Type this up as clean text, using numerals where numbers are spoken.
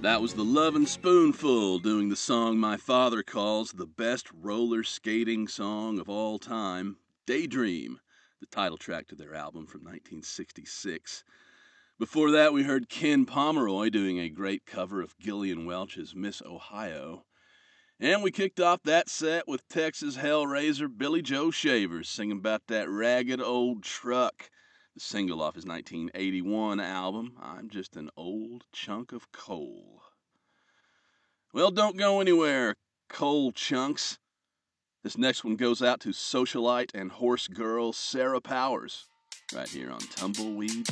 That was the Lovin' Spoonful doing the song my father calls the best roller skating song of all time, Daydream, the title track to their album from 1966. Before that, we heard Ken Pomeroy doing a great cover of Gillian Welch's Miss Ohio. And we kicked off that set with Texas Hellraiser Billy Joe Shavers singing about that ragged old truck, the single off his 1981 album, I'm Just an Old Chunk of Coal. Well, don't go anywhere, coal chunks. This next one goes out to socialite and horse girl Sarah Powers, right here on Tumbleweed